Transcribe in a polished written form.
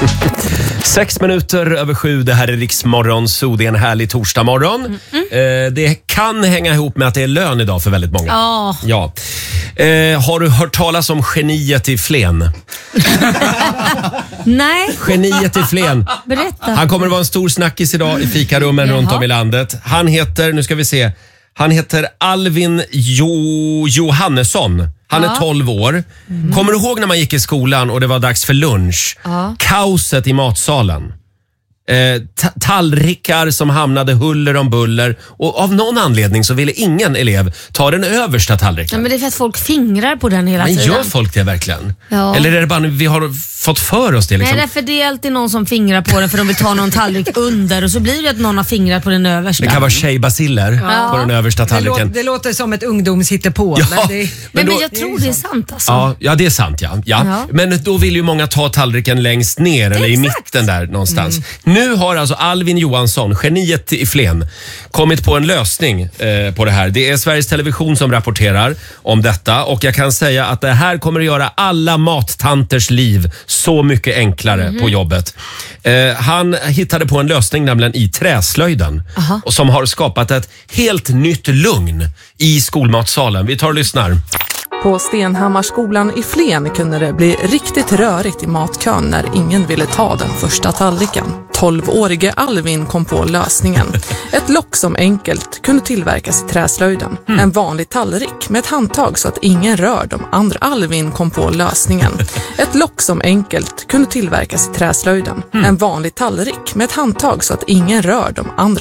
6:06, det här är Riksmorgon, så det är en härlig torsdagmorgon. Det kan hänga ihop med att det är lön idag för väldigt många. Ja. Har du hört talas om geniet i Flen? Nej. Geniet i Flen. Berätta. Han kommer att vara en stor snackis idag i fikarummen runt om i landet. Han heter, nu ska vi se, han heter Alvin Johannesson. Han är 12 år. Kommer du ihåg när man gick i skolan och det var dags för lunch? Kaoset i matsalen. Tallrikar som hamnade huller om buller. Och av någon anledning så ville ingen elev ta den översta tallriken. Ja, men det är för att folk fingrar på den hela tiden. Gör folk det verkligen? Ja. Eller är det bara vi har fått för oss det liksom? Nej, därför det är alltid någon som fingrar på den för de vill ta någon tallrik under och så blir det att någon har fingrat på den översta. Det kan vara tjejbaciller på den översta tallriken. Det låter som ett ungdomshittepå. Ja, men jag tror det är sant alltså. Ja, det är sant ja. Men då vill ju många ta tallriken längst ner eller i mitten där någonstans. Nu har alltså Alvin Johansson, geniet i Flen, kommit på en lösning på det här. Det är Sveriges Television som rapporterar om detta och jag kan säga att det här kommer att göra alla mattanters liv så mycket enklare på jobbet. Han hittade på en lösning nämligen i träslöjden och som har skapat ett helt nytt lugn i skolmatsalen. Vi tar och lyssnar. På Stenhammarskolan i Flen kunde det bli riktigt rörigt i matkön när ingen ville ta den första tallriken. 12-årige Alvin kom på lösningen. Ett lock som enkelt kunde tillverkas i träslöjden. En vanlig tallrik med ett handtag så att ingen rör de andra. Alvin kom på lösningen. Ett lock som enkelt kunde tillverkas i träslöjden. En vanlig tallrik med ett handtag så att ingen rör de andra.